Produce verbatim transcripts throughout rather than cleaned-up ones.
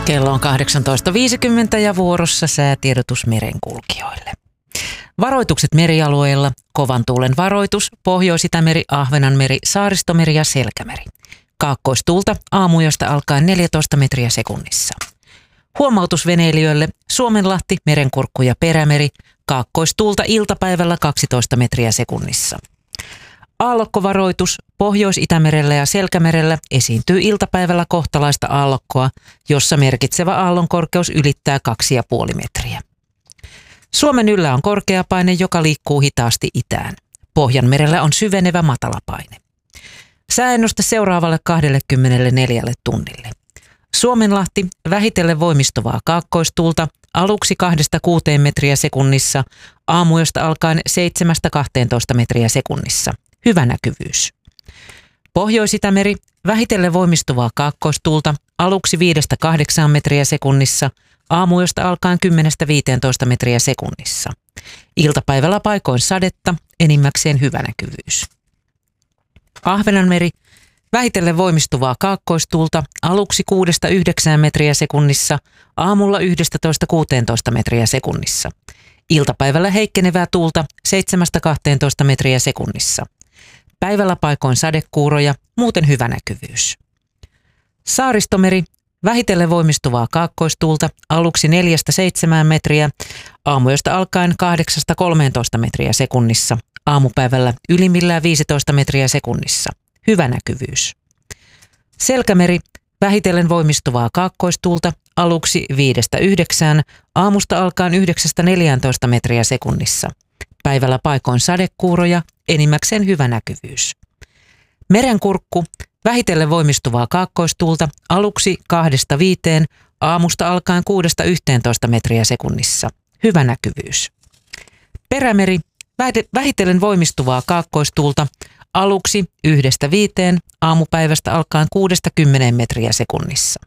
Kello on kahdeksantoista viisikymmentä ja vuorossa säätiedotus merenkulkijoille. Varoitukset merialueilla, kovan tuulen varoitus, Pohjois-Itämeri, Ahvenanmeri, Saaristomeri ja Selkämeri. Kaakkoistuulta aamuyöstä alkaen neljätoista metriä sekunnissa. Huomautus veneilijöille, Suomenlahti, Merenkurkku ja Perämeri, kaakkoistuulta iltapäivällä kaksitoista metriä sekunnissa. Aallokkovaroitus, Pohjois-Itämerellä ja Selkämerellä esiintyy iltapäivällä kohtalaista aallokkoa, jossa merkitsevä aallon korkeus ylittää kaksi pilkku viisi metriä. Suomen yllä on korkeapaine, joka liikkuu hitaasti itään. Pohjanmerellä on syvenevä matalapaine. Sääennuste seuraavalle kaksikymmentäneljä tunnille. Suomenlahti, vähitellen voimistuvaa kaakkoistuulta, aluksi kahdesta kuuteen metriä sekunnissa, aamuyöstä alkaen seitsemästä kahteentoista metriä sekunnissa. Hyvä näkyvyys. Pohjois-Itämeri, vähitellen voimistuvaa kaakkoistuulta, aluksi viidestä kahdeksaan metriä sekunnissa, aamuyöstä alkaen kymmenestä viiteentoista metriä sekunnissa. Iltapäivällä paikoin sadetta, enimmäkseen hyvä näkyvyys. Ahvenanmeri, vähitellen voimistuvaa kaakkoistuulta, aluksi kuudesta yhdeksään metriä sekunnissa, aamulla yhdestätoista kuuteentoista metriä sekunnissa. Iltapäivällä heikkenevää tuulta seitsemästä kahteentoista metriä sekunnissa. Päivällä paikoin sadekuuroja, muuten hyvä näkyvyys. Saaristomeri, vähitellen voimistuvaa kaakkoistuulta, aluksi neljästä seitsemään metriä, aamuyöstä alkaen kahdeksasta kolmeentoista metriä sekunnissa, aamupäivällä ylimmillään viisitoista metriä sekunnissa. Hyvä näkyvyys. Selkämeri, vähitellen voimistuvaa kaakkoistuulta, aluksi viidestä yhdeksään, aamusta alkaen yhdeksästä neljääntoista metriä sekunnissa. Päivällä paikoin sadekuuroja, enimmäkseen hyvä näkyvyys. Merenkurkku, vähitellen voimistuvaa kaakkoistuulta, aluksi kahdesta viiteen, aamusta alkaen kuudesta yhteentoista metriä sekunnissa. Hyvä näkyvyys. Perämeri, vähitellen voimistuvaa kaakkoistuulta, aluksi yhdestä viiteen, aamupäivästä alkaen kuudesta kymmeneen metriä sekunnissa.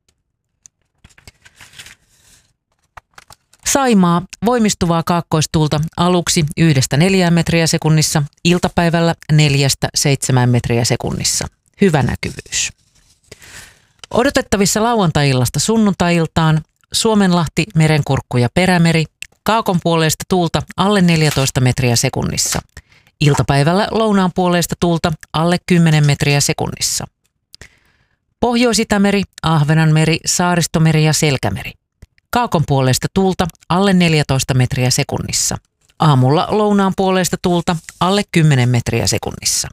Saimaa, voimistuvaa kaakkoistuulta, aluksi yhdestä neljään metriä sekunnissa, iltapäivällä neljästä seitsemään metriä sekunnissa. Hyvä näkyvyys. Odotettavissa lauantai-illasta sunnuntai-iltaan Suomenlahti, Merenkurkku ja Perämeri, kaakon puoleista tuulta alle neljätoista metriä sekunnissa. Iltapäivällä lounaan puoleista tuulta alle kymmenen metriä sekunnissa. Pohjois-Itämeri, Ahvenanmeri, Saaristomeri ja Selkämeri. Kaakon puoleista tuulta alle neljätoista metriä sekunnissa. Aamulla lounaan puoleista tuulta alle kymmenen metriä sekunnissa.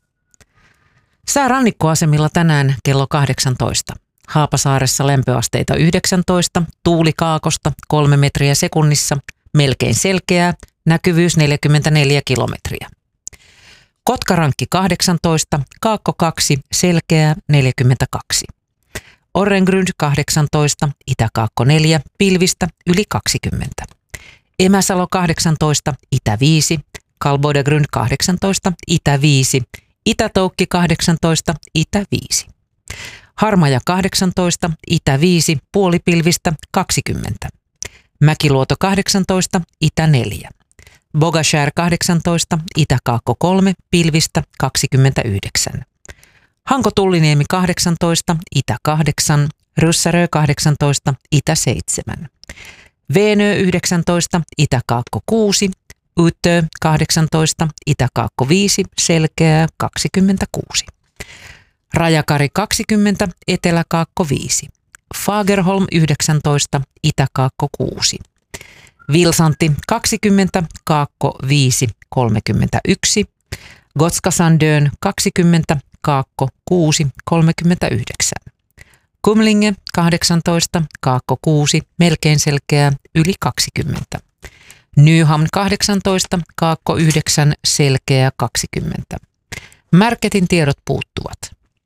Sää rannikkoasemilla tänään kello kahdeksantoista. Haapasaaressa lämpöasteita yhdeksäntoista, tuuli kaakosta kolme metriä sekunnissa, melkein selkeää, näkyvyys neljäkymmentäneljä kilometriä. Kotkarankki kahdeksantoista, Kaakko kaksi, selkeää neljäkymmentäkaksi. Orrengrund kahdeksantoista, Itä-Kaakko neljä, pilvistä yli kaksikymmentä. Emäsalo kahdeksantoista, Itä viisi, Kalboidegrund kahdeksantoista, Itä viisi, Itä-Toukki kahdeksantoista, Itä viisi. Harmaja kahdeksantoista, Itä viisi, puolipilvistä kaksikymmentä. Mäkiluoto kahdeksantoista, Itä neljä. Bogashär kahdeksantoista, Itä-Kaakko kolme, pilvistä kaksikymmentäyhdeksän. Hanko-Tulliniemi kahdeksantoista, Itä kahdeksan, Ryssärö kahdeksantoista, Itä seitsemän. Veenö yhdeksäntoista, Itä-Kaakko kuusi, Utö kahdeksantoista, Itä-Kaakko viisi, selkeää kaksikymmentäkuusi. Rajakari kaksikymmentä, Etelä-Kaakko viisi. Fagerholm yhdeksäntoista, Itä-Kaakko kuusi. Vilsanti kaksikymmentä, Kaakko viisi, kolmekymmentäyksi. Gotskasandön kaksikymmentä, Kaakko kuusi, kolmekymmentäyhdeksän. Kumlinge kahdeksantoista, Kaakko kuusi, melkein selkeää, yli kaksikymmentä. Nyhamn kahdeksantoista, Kaakko yhdeksän, selkeää kaksikymmentä. Märketin tiedot puuttuvat.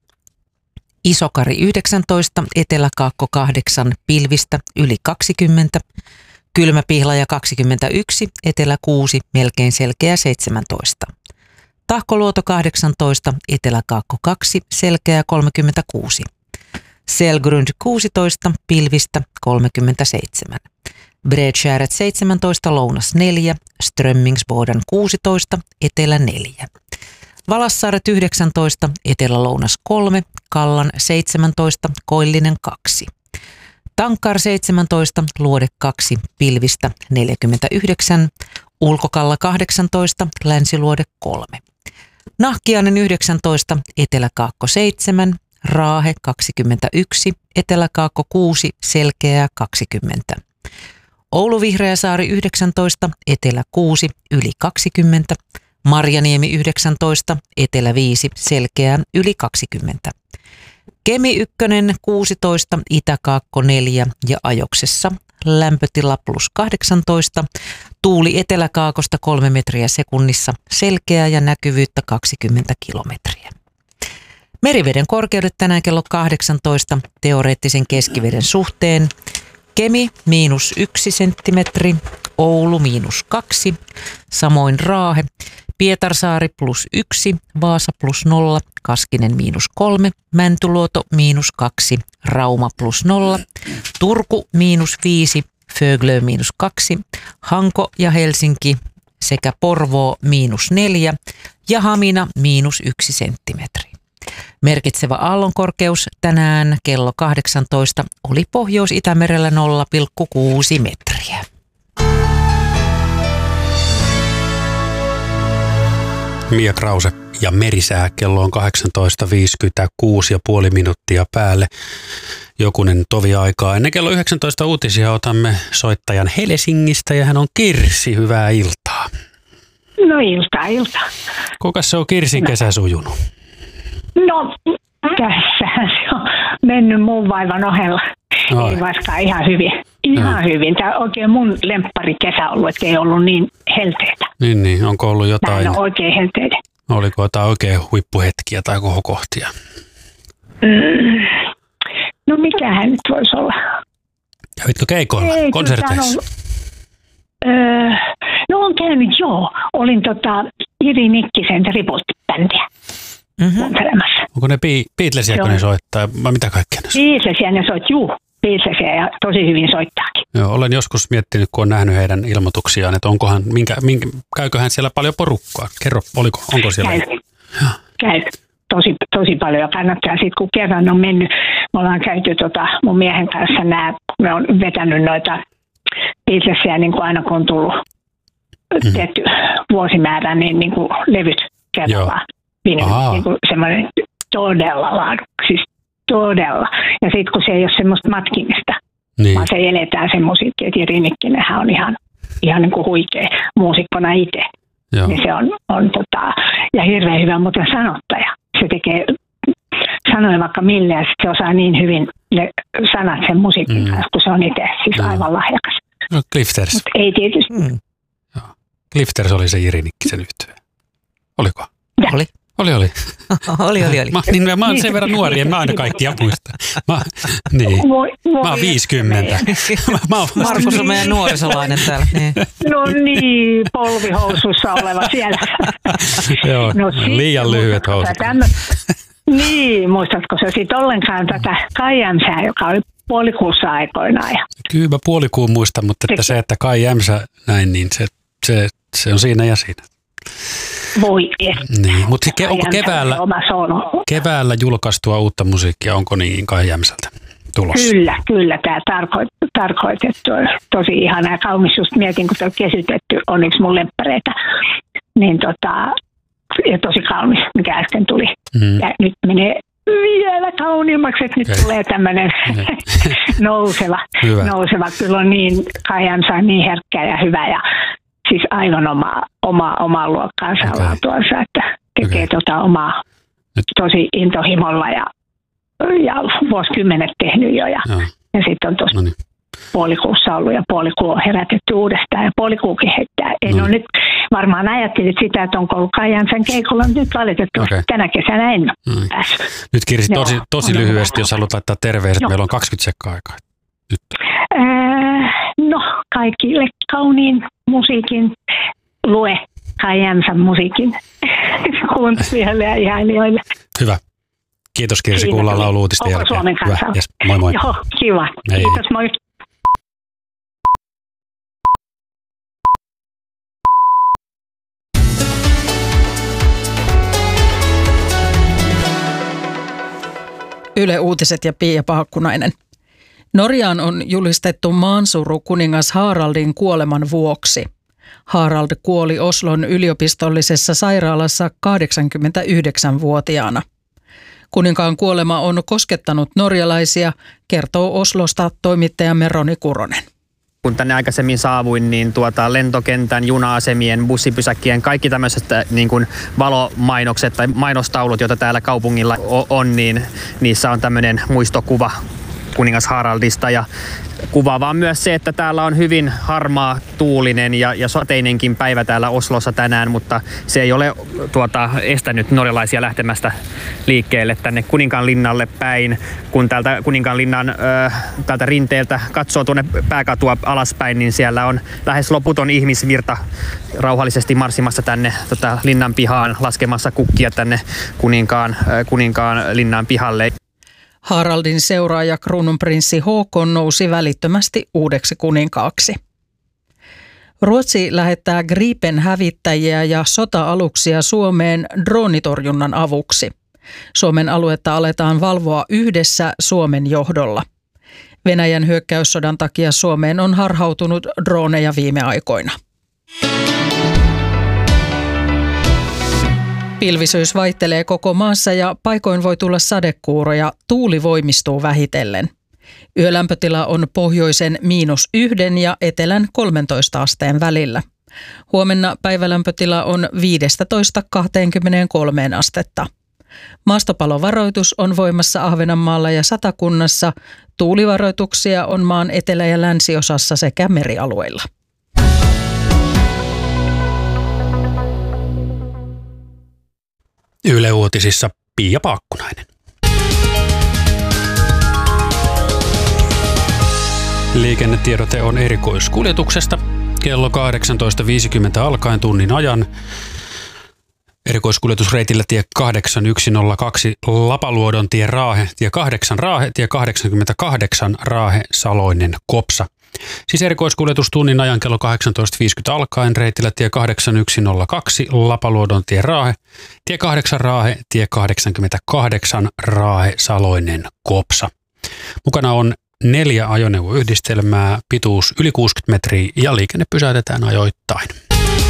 Isokari yhdeksäntoista, Etelä-Kaakko kahdeksan, pilvistä yli kaksikymmentä. Kylmäpihlaja kaksikymmentäyksi, Etelä kuusi, melkein selkeä seitsemäntoista. Tahkoluoto kahdeksantoista, Etelä-Kaakko kaksi, selkeä kolmekymmentäkuusi. Selgrund kuusitoista, pilvistä kolmekymmentäseitsemän. Bredskäret seitsemäntoista, lounas neljä, Strömmingsboden kuusitoista, etelä neljä. Valassaaret yhdeksäntoista, etelä-lounas kolme, Kallan seitsemäntoista, Koillinen kaksi. Tankar seitsemäntoista, Luode kaksi, Pilvistä neljäkymmentäyhdeksän, Ulkokalla kahdeksantoista, Länsiluode kolme. Nahkiainen yhdeksäntoista, Etelä-Kaakko seitsemän, Raahe kaksikymmentäyksi, Etelä-Kaakko kuusi, Selkeää kaksikymmentä. Oulu Vihreäsaari yhdeksäntoista, Etelä kuusi, Yli kaksikymmentä. Marjaniemi yhdeksäntoista, Etelä viisi, Selkeään yli kaksikymmentä. Kemi ykkönen kuusitoista, Itä-Kaakko neljä ja Ajoksessa lämpötila plus kahdeksantoista. Tuuli Etelä-Kaakosta kolme metriä sekunnissa, selkeää ja näkyvyyttä kaksikymmentä kilometriä. Meriveden korkeudet tänään kello kahdeksantoista teoreettisen keskiveden suhteen. Kemi miinus yksi senttimetri, Oulu miinus kaksi, samoin Raahe, Pietarsaari plus yksi, Vaasa plus nolla, Kaskinen miinus kolme, Mäntyluoto miinus kaksi, Rauma plus nolla, Turku miinus viisi, Föglö miinus kaksi, Hanko ja Helsinki sekä Porvoo miinus neljä ja Hamina miinus yksi senttimetri. Merkitsevä aallonkorkeus tänään kello kahdeksantoista oli Pohjois-Itämerellä nolla pilkku kuusi metriä. Mia Krause ja merisää, kello on kahdeksantoista viisikymmentäkuusi ja puoli minuuttia päälle. Jokunen tovi aikaa. Ennen kello yhdeksäntoista uutisia otamme soittajan Helsingistä ja hän on Kirsi. Hyvää iltaa. No iltaa, iltaa. Kuinka se on Kirsin kesä sujunut? No tässähän se on mennyt muun vaivan ohella. Ai. Ei vaikka ihan hyvin. Ihan no. hyvin. Tämä on oikein mun lemppari kesä ollut, että ei ollut niin helteitä. Niin, niin. Onko ollut jotain? Näin on oikein helteitä. Oliko jotain oikein huippuhetkiä tai kohokohtia? Mm. No mikähän nyt voisi olla? Kävitkö keikoilla, ei, konserteissa? Öö, no on käynyt, joo. Olin tota Iri Nikkisen Revolt-bändiä. Mm-hmm. Onko ne Beatlesia, kun ne soittaa, vai mitä kaikkea ne soittaa? Beatlesia ne soittaa, juu. Beatlesia ja tosi hyvin soittaakin. Joo, olen joskus miettinyt, kun on nähnyt heidän ilmoituksiaan, että onkohan, minkä, minkä, käyköhän siellä paljon porukkaa? Kerro, oliko, onko siellä? Käy, käy. Tosi, tosi paljon ja kannattaa sitten, kun kerran on mennyt, me ollaan käyty tota, mun miehen kanssa nämä, me on vetänyt noita Beatlesia niin kuin aina kun on tullut mm-hmm. tehty vuosimäärä, niin, niin kuin levyt kerrallaan. Niin kuin semmoinen todella laadu, siis todella. Ja sitten kun se ei ole semmoista matkimista, niin. vaan se eletään sen musiikki, että Iri Nikkinenhän on ihan, ihan niin kuin huikea muusikkona itse. Niin se on, on tota, ja hirveän hyvä muuten sanottaja. Se tekee sanoja vaikka mille ja sitten se osaa niin hyvin ne sanat sen musiikin mm. kanssa, kun se on itse siis no. aivan lahjakas. No Clifters. Mut ei tietysti. Mm. Joo. Clifters oli se Iri Nikkisen yhtye. Oliko? Ja. Oli. Oli, oli. oli, oli, oli. Mä, niin, mä oon sen verran nuori, en mä aina kaikkia muista. Mä, niin. Voi, voi mä oon viisikymmentä. mä oon Markus on meidän nuorisolainen täällä. Niin. No niin, polvihousussa oleva siellä. Joo, no, liian lyhyet housut. Tämmö... Niin, muistatko sä sitten ollenkaan tätä Kai Jämsää, joka oli puolikuussa aikoinaan? Ja... Kyllä mä puolikuun muistan, mutta että se, että Kai Jämsä näin, niin se, se, se on siinä ja siinä. Voi et. Niin, mutta ke, onko keväällä, keväällä julkaistua uutta musiikkia, onko niin Kai Jämsältä tulossa? Kyllä, kyllä. Tämä tarkoit- tarkoitettu on tosi ihana ja kaunis. Just mietin, kun tämä on kesytetty, on yksi mun lemppareita. Niin tota, ja tosi kaunis, mikä äsken tuli. Mm. Ja nyt menee vielä kauniimmaksi, että nyt okay. tulee tämmöinen nouseva. nouseva. Kyllä on niin, Kai Jämsä on niin herkkä ja hyvä ja siis aivan omaa, omaa, omaa luokkaansa okay. laatuansa, että tekee okay. tota omaa nyt. Tosi intohimolla ja, ja vuosikymmenet tehnyt jo. Ja, ja sitten on tuossa no niin. puolikuussa ollut ja puolikuu on herätetty uudestaan ja puolikuukin heittää. En no. ole nyt varmaan ajattelit sitä, että onko ollut Kai Jämsän keikolla, mutta nyt valitettavasti okay. tänä kesänä en ole no. päässyt. Nyt Kirsi, tosi, tosi lyhyesti, jos haluat laittaa terveiset, Joo. meillä on kaksikymmentä sekkaa aikaa. Nyt. Äh, no, kaikille kauniin musiikin lue Kai Jämsän musiikin kuuntelijoille ja ihailijoille. Hyvä. Kiitos Kirsi, kuullaan laulu-uutisten jälkeen. Koko Suomen kanssa. Yes. Moi moi. Joo, kiva. Hei. Kiitos, moi. Yle Uutiset ja Pia Paakkunainen. Norjaan on julistettu maansuru kuningas Haraldin kuoleman vuoksi. Harald kuoli Oslon yliopistollisessa sairaalassa kahdeksankymmentäyhdeksänvuotiaana. Kuninkaan kuolema on koskettanut norjalaisia, kertoo Oslosta toimittajamme Roni Kuronen. Kun tänne aikaisemmin saavuin, niin tuota, lentokentän, juna-asemien, bussipysäkkien, kaikki tämmöiset niin kuin valomainokset tai mainostaulut, joita täällä kaupungilla on, niin niissä on tämmöinen muistokuva kuningas Haraldista. Ja kuvaavaa on myös se, että täällä on hyvin harmaa, tuulinen ja, ja sateinenkin päivä täällä Oslossa tänään, mutta se ei ole tuota, estänyt norjalaisia lähtemästä liikkeelle tänne Kuninkaanlinnalle päin. Kun täältä Kuninkaanlinnan ö, täältä rinteeltä katsoo tuonne pääkatua alaspäin, niin siellä on lähes loputon ihmisvirta rauhallisesti marssimassa tänne tota, linnan pihaan, laskemassa kukkia tänne Kuninkaan, ö, Kuninkaan linnan pihalle. Haraldin seuraaja kruununprinssi Håkon nousi välittömästi uudeksi kuninkaaksi. Ruotsi lähettää Gripen-hävittäjiä ja sota-aluksia Suomeen droonitorjunnan avuksi. Suomen aluetta aletaan valvoa yhdessä Suomen johdolla. Venäjän hyökkäyssodan takia Suomeen on harhautunut drooneja viime aikoina. Pilvisyys vaihtelee koko maassa ja paikoin voi tulla sadekuuroja, tuuli voimistuu vähitellen. Yölämpötila on pohjoisen miinus yhden ja etelän kolmentoista asteen välillä. Huomenna päivälämpötila on viisitoista kaksikymmentäkolme astetta. Maastopalovaroitus on voimassa Ahvenanmaalla ja Satakunnassa. Tuulivaroituksia on maan etelä- ja länsiosassa sekä merialueilla. Yle Uutisissa Pia Paakkunainen. Liikennetiedote on erikoiskuljetuksesta. Kello kahdeksantoista viisikymmentä alkaen tunnin ajan. Erikoiskuljetusreitillä tie kahdeksan yksi nolla kaksi Lapaluodon tie Raahe, tie kahdeksan Raahe, tie kahdeksankymmentäkahdeksan Raahe Saloinen Kopsa. Siis erikoiskuljetus tunnin ajan kello kahdeksantoista viisikymmentä alkaen reitillä tie kahdeksan yksi nolla kaksi Lapaluodon tie Raahe, tie kahdeksan Raahe, tie kahdeksankymmentäkahdeksan Raahe Saloinen Kopsa. Mukana on neljä ajoneuvoyhdistelmää, pituus yli kuusikymmentä metriä ja liikenne pysäytetään ajoittain.